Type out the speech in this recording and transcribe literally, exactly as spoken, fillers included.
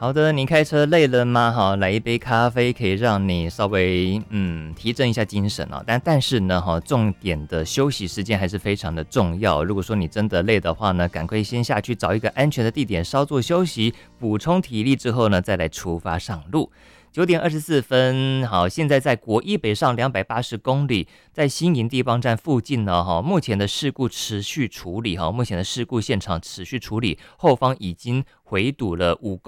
好的，你开车累了吗？哈，来一杯咖啡可以让你稍微嗯提振一下精神哦。但但是呢，哈，重点的休息时间还是非常的重要。如果说你真的累的话呢，赶快先下去找一个安全的地点稍作休息，补充体力之后呢，再来出发上路。九点二十四分，好，现在在国一北上两百八十公里，在新营地方站附近呢，哈，目前的事故持续处理，哈，目前的事故现场持续处理，后方已经回堵了五公里。